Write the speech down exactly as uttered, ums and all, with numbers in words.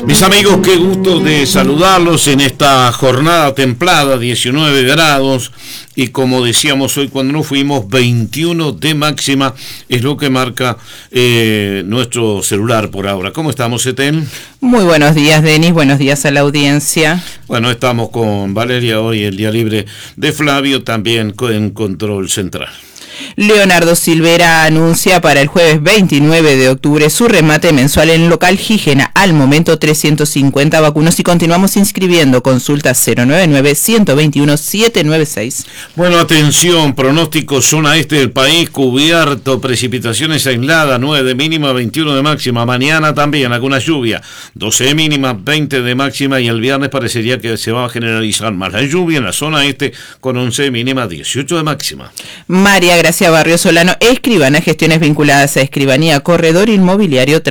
Mis amigos, qué gusto de saludarlos en esta jornada templada, diecinueve grados, y como decíamos hoy cuando nos fuimos, veintiuno de máxima es lo que marca eh, nuestro celular por ahora. ¿Cómo estamos, Eten? Muy buenos días, Denis, buenos días a la audiencia. Bueno, estamos con Valeria hoy, el día libre de Flavio, también en Control Central. Leonardo Silvera anuncia para el jueves veintinueve de octubre su remate mensual en local Gijena. Al momento trescientos cincuenta vacunos y continuamos inscribiendo. Consulta cero nueve nueve, uno dos uno, siete nueve seis. Bueno, atención, pronóstico zona este del país, cubierto, precipitaciones aisladas, nueve de mínima, veintiuno de máxima. Mañana también alguna lluvia, doce de mínima, veinte de máxima, y el viernes parecería que se va a generalizar más la lluvia en la zona este con once de mínima, dieciocho de máxima. María Gracia Barrio Solano, escribana, gestiones vinculadas a escribanía, corredor inmobiliario.